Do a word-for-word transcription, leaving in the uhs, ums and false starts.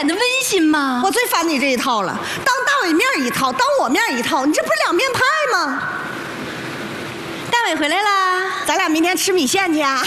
显得温馨吗？ 我最烦你这一套了，当大伟面一套，当我面一套，你这不是两面派吗？ 大伟回来啦， 咱俩明天吃米线去啊。